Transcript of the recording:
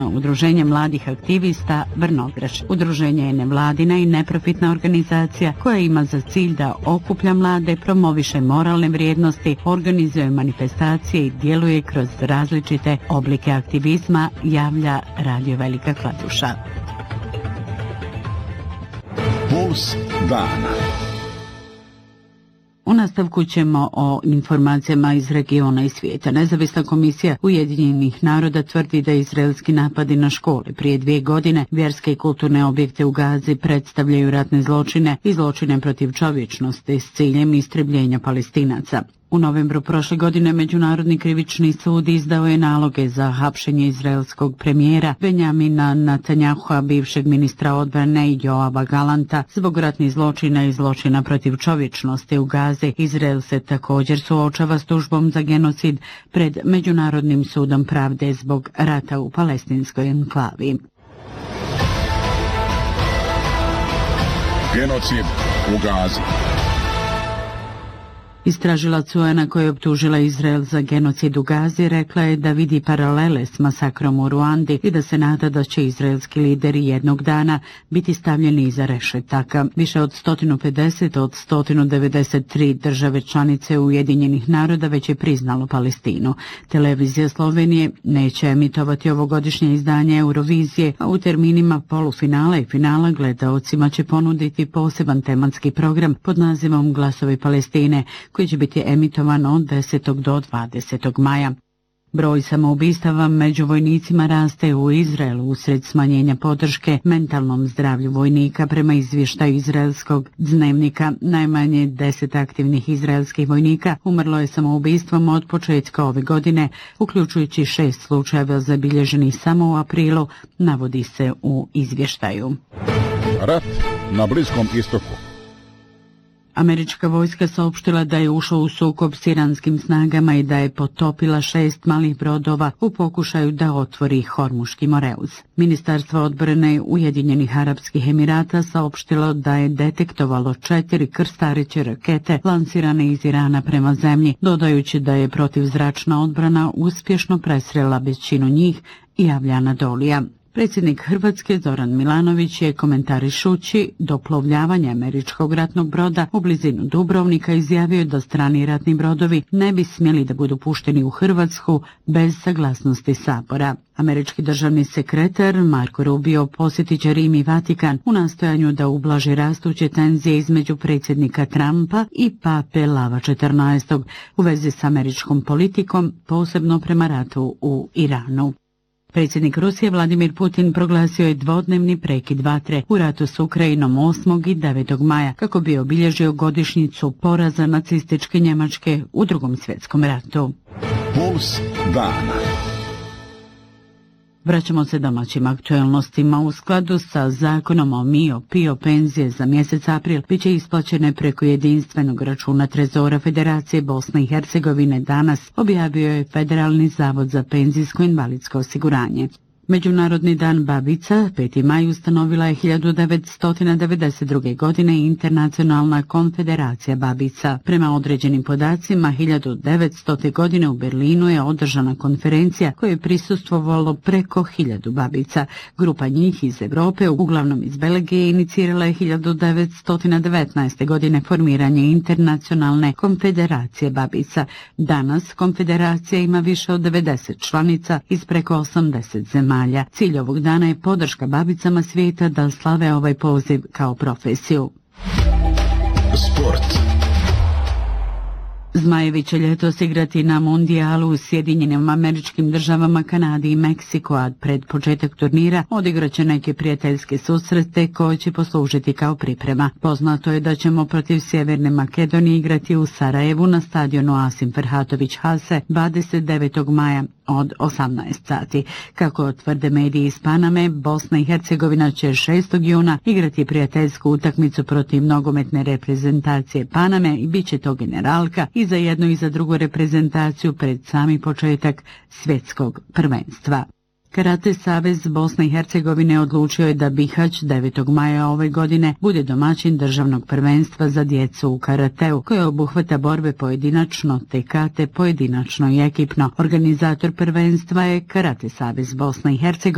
Udruženje mladih aktivista Vrnograč. Udruženje je nevladina i neprofitna organizacija koja ima za cilj da okuplja mlade, promoviše moralne vrijednosti, organizuje manifestacije i djeluje kroz različite oblike aktivizma, javlja Radio Velika Kladuša. Puls dana. U nastavku ćemo o informacijama iz regiona i svijeta. Nezavisna komisija Ujedinjenih naroda tvrdi da izraelski napadi na škole prije 2 godine, vjerske i kulturne objekte u Gazi predstavljaju ratne zločine i zločine protiv čovječnosti s ciljem istrebljenja Palestinaca. U novembru prošle godine Međunarodni krivični sud izdao je naloge za hapšenje izraelskog premijera Benjamina Netanjahua, bivšeg ministra odbrane i Joava Galanta zbog ratnih zločina i zločina protiv čovječnosti u Gazi. Izrael se također suočava s tužbom za genocid pred Međunarodnim sudom pravde zbog rata u palestinskoj enklavi. Genocid u Gazi. Istražilac UN-a koja je optužila Izrael za genocid u Gazi rekla je da vidi paralele s masakrom u Ruandi i da se nada da će izraelski lideri jednog dana biti stavljeni iza rešetaka. Više od 150 od 193 države članice Ujedinjenih naroda već je priznalo Palestinu. Televizija Slovenije neće emitovati ovogodišnje izdanje Eurovizije, a u terminima polufinala i finala gledaocima će ponuditi poseban tematski program pod nazivom Glasovi Palestine, koji će biti emitovan od 10. do 20. maja. Broj samoubistava među vojnicima raste u Izraelu usred smanjenja podrške mentalnom zdravlju vojnika. Prema izvještaju izraelskog dnevnika, najmanje 10 aktivnih izraelskih vojnika umrlo je samoubistvom od početka ove godine, uključujući 6 slučajeva zabilježenih samo u aprilu, navodi se u izvještaju. Rat na Bliskom istoku. Američka vojska saopštila da je ušla u sukob s iranskim snagama i da je potopila 6 malih brodova u pokušaju da otvori Hormuški moreuz. Ministarstvo odbrane Ujedinjenih Arapskih Emirata saopštilo da je detektovalo 4 krstareće rakete lansirane iz Irana prema zemlji, dodajući da je protivzračna odbrana uspješno presrela većinu njih, javlja Anadolija. Predsjednik Hrvatske Zoran Milanović je komentarišući doplovljavanje američkog ratnog broda u blizinu Dubrovnika izjavio da strani ratni brodovi ne bi smjeli da budu pušteni u Hrvatsku bez saglasnosti Sabora. Američki državni sekretar Marco Rubio posjetit će Rim i Vatikan u nastojanju da ublaži rastuće tenzije između predsjednika Trumpa i pape Lava XIV. U vezi s američkom politikom, posebno prema ratu u Iranu. Predsjednik Rusije Vladimir Putin proglasio je dvodnevni prekid vatre u ratu s Ukrajinom 8. i 9. maja kako bi obilježio godišnjicu poraza nacističke Njemačke u Drugom svjetskom ratu. Puls dana. Vraćamo se domaćim aktualnostima. U skladu sa zakonom o PIO penzije za mjesec april bit će isplaćene preko jedinstvenog računa Trezora Federacije Bosne i Hercegovine danas, objavio je Federalni zavod za penzijsko invalidsko osiguranje. Međunarodni dan babica 5. maj ustanovila je 1992. godine Internacionalna konfederacija babica. Prema određenim podacima, 1900. godine u Berlinu je održana konferencija kojoj je prisustvovalo preko 1000 babica. Grupa njih iz Europe, uglavnom iz Belgije, inicirala je 1919. godine formiranje Internacionalne konfederacije babica. Danas konfederacija ima više od 90 članica iz preko 80 zemalja. Cilj ovog dana je podrška babicama svijeta da slave ovaj poziv kao profesiju. Sport. Zmajevi će ljetos igrati na mundijalu u Sjedinjenim Američkim Državama, Kanadi i Meksiku, a pred početak turnira odigraće neke prijateljske susrete koje će poslužiti kao priprema. Poznato je da ćemo protiv Sjeverne Makedonije igrati u Sarajevu na stadionu Asim Ferhatović Hase 29. maja od 18 sati. Kako tvrde mediji iz Paname, Bosna i Hercegovina će 6. juna igrati prijateljsku utakmicu protiv nogometne reprezentacije Paname i bit će to generalka i za jednu i za drugu reprezentaciju pred sami početak svjetskog prvenstva. Karate savez Bosne i Hercegovine odlučio je da Bihać 9. maja ove godine bude domaćin državnog prvenstva za djecu u karateu, koje obuhvata borbe pojedinačno, tekate pojedinačno i ekipno. Organizator prvenstva je Karate savez Bosne i Hercegovine